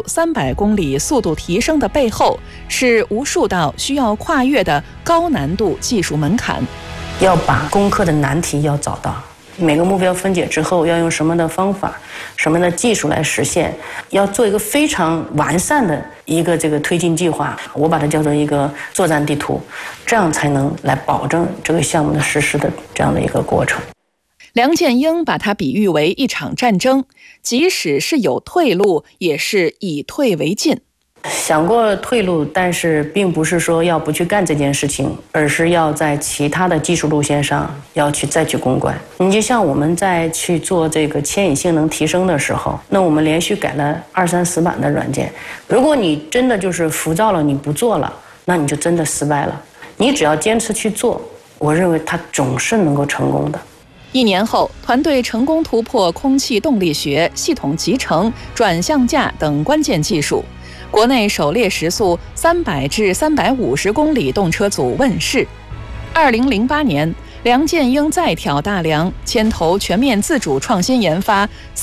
300公里速度提升的背后，是无数道需要跨越的高难度技术门槛。 要把攻克的难题要找到，每个目标分解之后要用什么的方法、什么的技术来实现，要做一个非常完善的一个这个推进计划，我把它叫做一个作战地图，这样才能来保证这个项目的实施的这样的一个过程。 梁建英把它比喻为一场战争，即使是有退路，也是以退为进。 想过退路，但是并不是说要不去干这件事情，而是要在其他的技术路线上要再去攻关。你就像我们在去做这个牵引性能提升的时候，那我们连续改了2、3、10版的软件，如果你真的就是浮躁了，你不做了，那你就真的失败了。你只要坚持去做，我认为它总是能够成功的。 1年后，团队成功突破空气动力学、系统集成、转向架等关键技术，国内首列时速300至350公里动车组问世。2008年，梁建英再挑大梁，牵头全面自主创新研发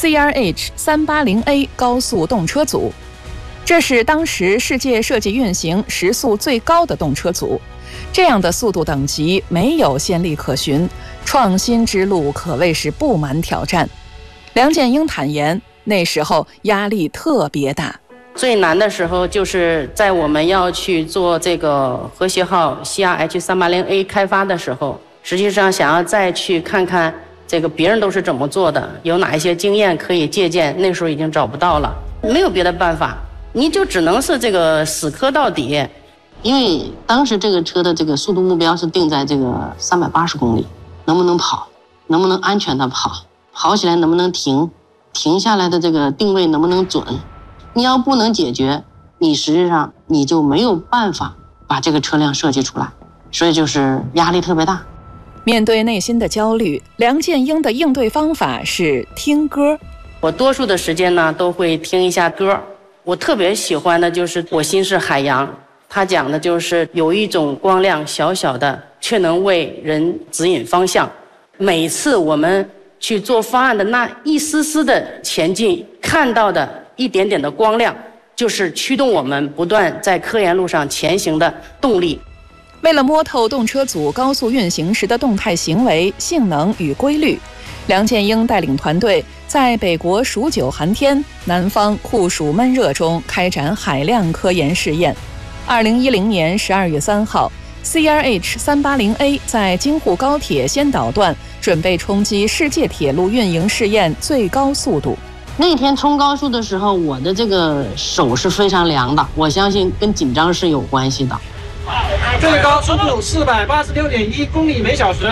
CRH380A 高速动车组，这是当时世界设计运行时速最高的动车组。这样的速度等级没有先例可循，创新之路可谓是布满挑战。梁建英坦言，那时候压力特别大。 最难的时候就是在我们要去做这个和谐号 CRH380A 开发的时候，实际上想要再去看看这个别人都是怎么做的，有哪一些经验可以借鉴，那时候已经找不到了，没有别的办法，你就只能是这个死磕到底。 因为当时这个车的这个速度目标是定在这个380公里，能不能跑，能不能安全的跑，跑起来能不能停下来的这个定位能不能准。你要不能解决，你实际上你就没有办法把这个车辆设计出来，所以就是压力特别大。 面对内心的焦虑，梁建英的应对方法是听歌。 我多数的时间呢都会听一下歌，我特别喜欢的就是《我心是海洋》，它讲的就是有一种光亮小小的，却能为人指引方向。每次我们去做方案的那一丝丝的前进，看到的一点点的光亮，就是驱动我们不断在科研路上前行的动力。 为了摸透动车组高速运行时的动态行为、性能与规律，梁建英带领团队在北国数9寒天、南方酷暑闷热中开展海量科研试验。2010年12月3号，CRH380A 在京沪高铁先导段准备冲击世界铁路运营试验最高速度。 那天冲高速的时候，我的这个手是非常凉的，我相信跟紧张是有关系的。 最高速度486.1公里每小时，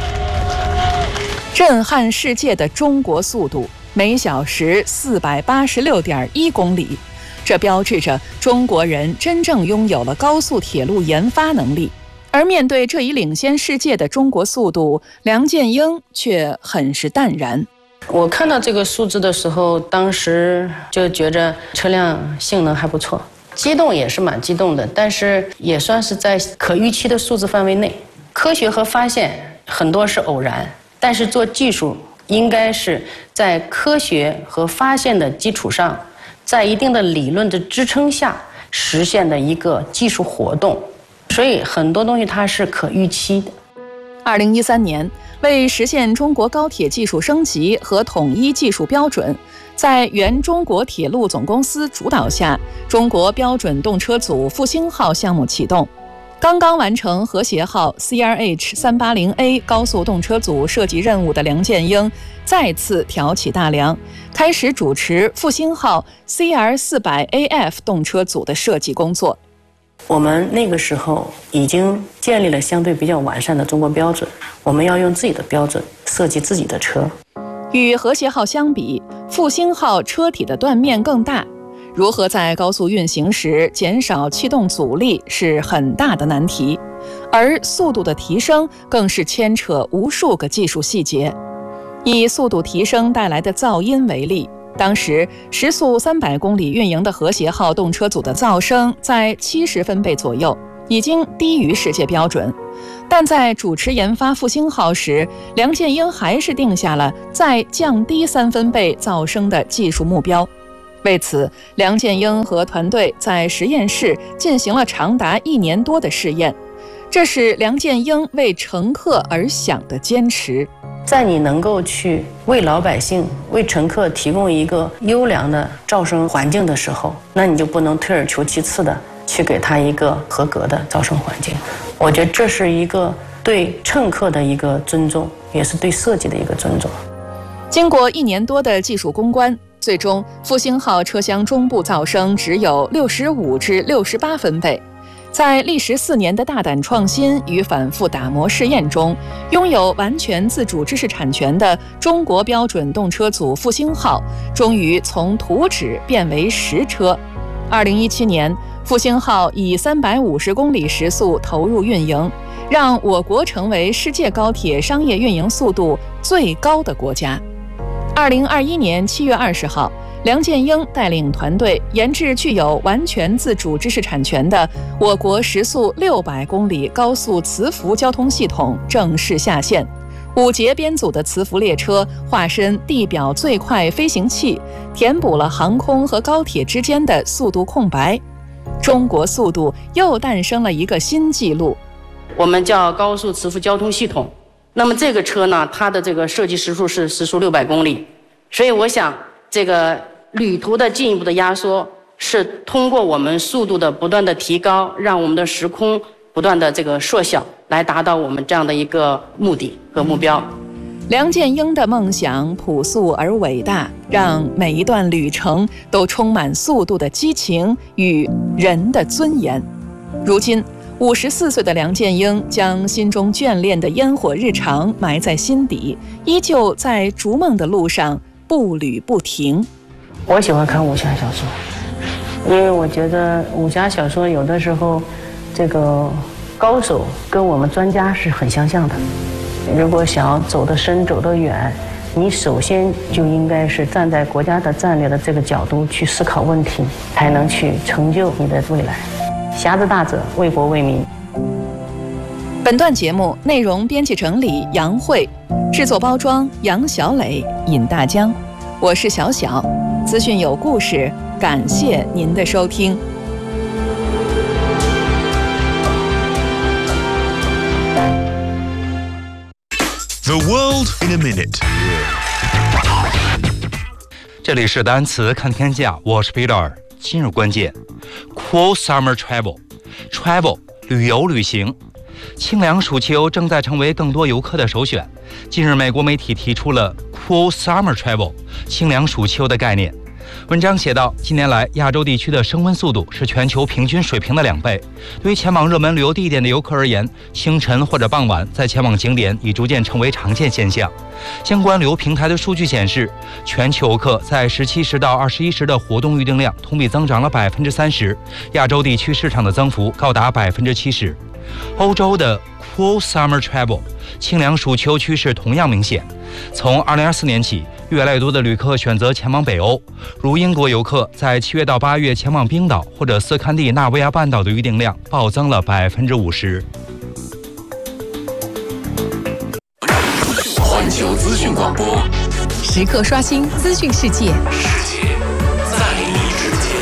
震撼世界的中国速度，每小时486.1公里。这标志着中国人真正拥有了高速铁路研发能力。而面对这一领先世界的中国速度，梁建英却很是淡然。 我看到这个数字的时候，当时就觉着车辆性能还不错，激动也是蛮激动的，但是也算是在可预期的数字范围内。科学和发现很多是偶然，但是做技术应该是在科学和发现的基础上，在一定的理论的支撑下实现的一个技术活动，所以很多东西它是可预期的。 2013年，为实现中国高铁技术升级和统一技术标准，在原中国铁路总公司主导下，中国标准动车组复兴号项目启动。刚刚完成和谐号 CRH380A 高速动车组设计任务的梁建英再次挑起大梁，开始主持复兴号 CR400AF 动车组的设计工作。 我们那个时候已经建立了相对比较完善的中国标准，我们要用自己的标准设计自己的车。 与和谐号相比，复兴号车体的断面更大，如何在高速运行时减少气动阻力是很大的难题，而速度的提升更是牵扯无数个技术细节。以速度提升带来的噪音为例，当时时速300公里运营的和谐号动车组的噪声在70分贝左右，已经低于世界标准。但在主持研发复兴号时，梁建英还是定下了再降低3分贝噪声的技术目标。 为此，梁建英和团队在实验室进行了长达1年多的试验，这是梁建英为乘客而想的坚持。 在你能够去为老百姓、为乘客提供一个优良的噪声环境的时候，那你就不能退而求其次的去给他一个合格的噪声环境。我觉得这是一个对乘客的一个尊重，也是对设计的一个尊重。 经过1年多的技术攻关，最终复兴号车厢中部噪声只有65至68分贝。在历时4年的大胆创新与反复打磨试验中，拥有完全自主知识产权的中国标准动车组复兴号终于从图纸变为实车。2017年，复兴号以350公里时速投入运营，让我国成为世界高铁商业运营速度最高的国家。2021年7月20号，梁建英带领团队研制具有完全自主知识产权的我国时速600公里高速磁浮交通系统正式下线。5节编组的磁浮列车化身地表最快飞行器，填补了航空和高铁之间的速度空白。中国速度又诞生了一个新纪录， 我们叫高速磁浮交通系统。那么这个车呢，它的这个设计时速是时速600公里，所以我想这个旅途的进一步的压缩是通过我们速度的不断的提高，让我们的时空不断的这个缩小，来达到我们这样的一个目的和目标。 梁建英的梦想朴素而伟大，让每一段旅程都充满速度的激情与人的尊严。如今54岁的梁建英将心中眷恋的烟火日常埋在心底，依旧在逐梦的路上步履不停。 我喜欢看武侠小说，因为我觉得武侠小说有的时候这个高手跟我们专家是很相像的。如果想要走得深走得远，你首先就应该是站在国家的战略的这个角度去思考问题，才能去成就你的未来。侠之大者，为国为民。 本段节目内容编辑整理杨慧，制作包装杨小磊、尹大江，我是小小，资讯有故事，感谢您的收听。 The world in a minute。 这里是单词看天下，我是 Peter。今日关键 ：Cool summer travel， 旅游旅行。清凉暑秋正在成为更多游客的首选。近日，美国媒体提出了 Cool summer travel 清凉暑秋的概念。文章写道，近年来亚洲地区的升温速度是全球平均水平的2倍。对于前往热门旅游地点的游客而言，清晨或者傍晚再前往景点已逐渐成为常见现象。相关旅游平台的数据显示，全球游客在17时到21时的活动预订量同比增长了30%，亚洲地区市场的增幅高达70%。欧洲的 Cool Summer Travel 清凉暑秋趋势同样明显。从2024年起，越来越多的旅客选择前往北欧，如英国游客在7月到8月前往冰岛或者斯堪的纳维亚半岛的预订量暴增了50%。 环球资讯广播， 时刻刷新资讯世界， 世界在你之间。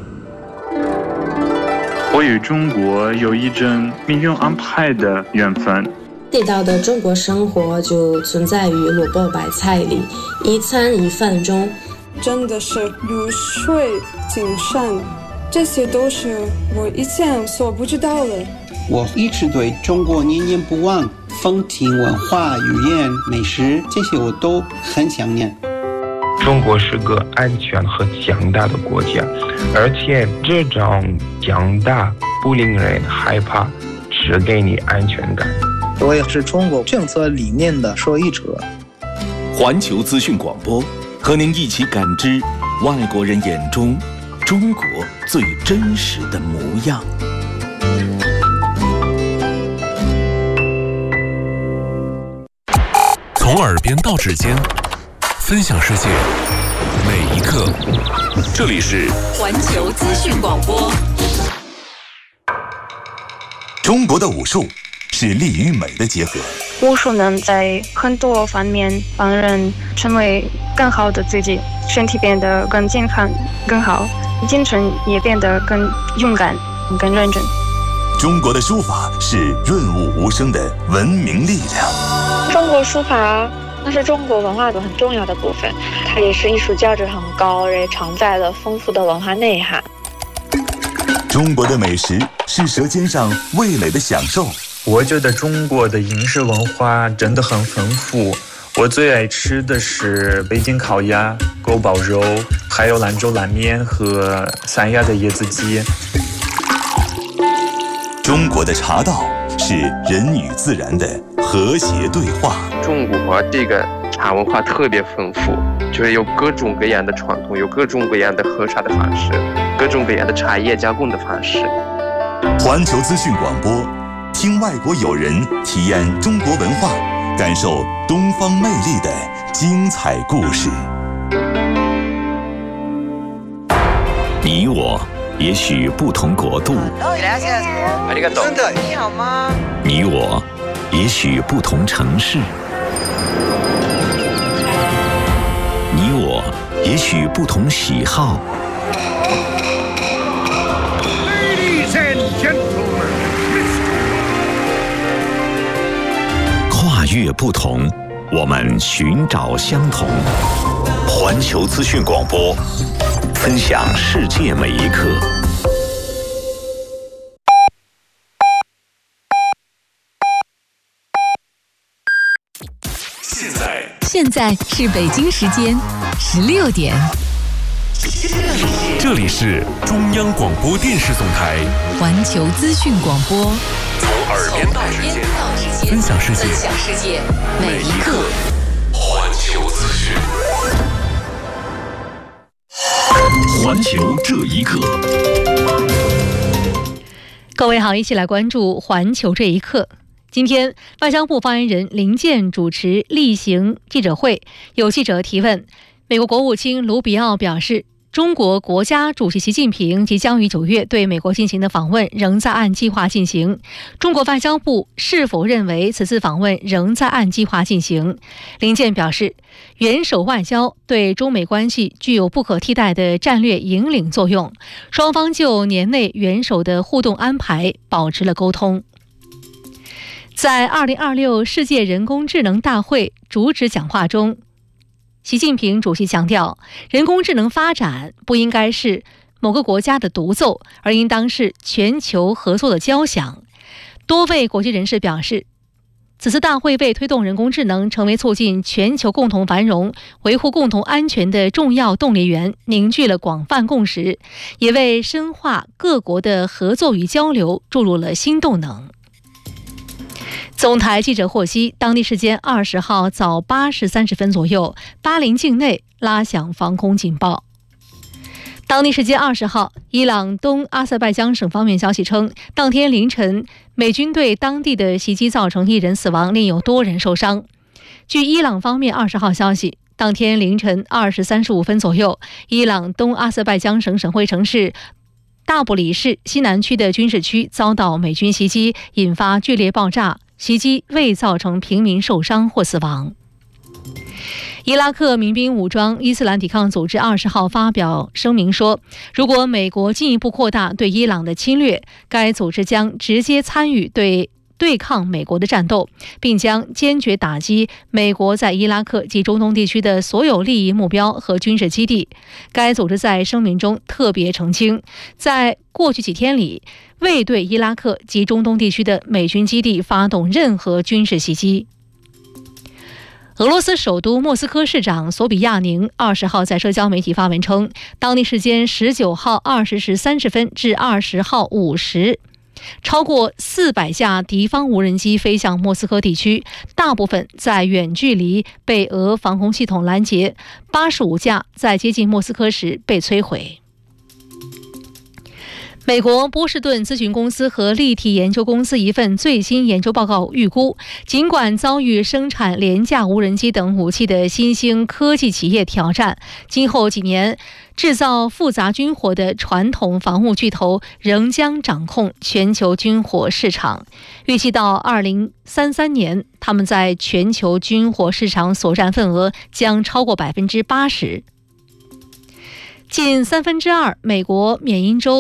我与中国有一种命运安排的缘分。 地道的中国生活就存在于萝卜白菜里，一餐一饭中。 真的是如水精深，这些都是我以前所不知道的。 我一直对中国念念不忘，风情文化、语言、美食，这些我都很想念。 中国是个安全和强大的国家，而且这种强大不令人害怕，只给你安全感。 我也是中国政策理念的受益者。 环球资讯广播，和您一起感知外国人眼中中国最真实的模样。 从耳边到指尖，分享世界每一刻。这里是环球资讯广播。 中国的武术是力与美的结合。 武术能在很多方面帮人成为更好的自己，身体变得更健康、更好，精神也变得更勇敢、更认真。 中国的书法是润物无声的文明力量。 中国书法那是中国文化的很重要的部分，它也是艺术价值很高，也承载了丰富的文化内涵。 中国的美食是舌尖上味蕾的享受。 我觉得中国的饮食文化真的很丰富，我最爱吃的是北京烤鸭、锅包肉，还有兰州拉面和三亚的椰子鸡。 中国的茶道是人与自然的和谐对话。 中国这个茶文化特别丰富，就是有各种各样的传统，有各种各样的喝茶的方式，各种各样的茶叶加工的方式。 环球资讯广播，听外国友人体验中国文化，感受东方魅力的精彩故事。 你我也许不同国度， 真的，你好吗？ 你我也许不同城市，你我也许不同喜好。 Ladies and gentlemen， 跨越不同，我们寻找相同。环球资讯广播，分享世界每一刻。 现在是北京时间16点。 这里是中央广播电视总台环球资讯广播， 从耳边到指尖，分享世界每一刻。 环球资讯， 环球这一刻。 各位好，一起来关注环球这一刻。今天，外交部发言人林健主持例行记者会，有记者提问，美国国务卿卢比奥表示，中国国家主席习近平即将于9月对美国进行的访问仍在按计划进行。中国外交部是否认为此次访问仍在按计划进行？林健表示，元首外交对中美关系具有不可替代的战略引领作用，双方就年内元首的互动安排保持了沟通。在2026世界人工智能大会主旨讲话中，习近平主席强调，人工智能发展不应该是某个国家的独奏，而应当是全球合作的交响。多位国际人士表示，此次大会为推动人工智能成为促进全球共同繁荣、维护共同安全的重要动力源凝聚了广泛共识，也为深化各国的合作与交流注入了新动能。总台记者获悉，当地时间20号早8时30分左右，巴林境内拉响防空警报。当地时间20号，伊朗东阿塞拜疆省方面消息称，当天凌晨，美军对当地的袭击造成1人死亡，另有多人受伤。据伊朗方面20号消息，当天凌晨2时35分左右，伊朗东阿塞拜疆省省会城市大布里市西南区的军事区遭到美军袭击，引发剧烈爆炸，袭击未造成平民受伤或死亡。伊拉克民兵武装伊斯兰抵抗组织20号发表声明说，如果美国进一步扩大对伊朗的侵略，该组织将直接参与对抗美国的战斗，并将坚决打击美国在伊拉克及中东地区的所有利益目标和军事基地。该组织在声明中特别澄清，在过去几天里未对伊拉克及中东地区的美军基地发动任何军事袭击。俄罗斯首都莫斯科市长索比亚宁20号在社交媒体发文称，当地时间19号20时30分至20号5时，超过400架敌方无人机飞向莫斯科地区，大部分在远距离被俄防空系统拦截，85架在接近莫斯科时被摧毁。 美国波士顿咨询公司和立体研究公司一份最新研究报告预估，尽管遭遇生产廉价无人机等武器的新兴科技企业挑战，今后几年制造复杂军火的传统防务巨头仍将掌控全球军火市场。预计到2033年，他们在全球军火市场所占份额将超过80%。近2/3美国缅因州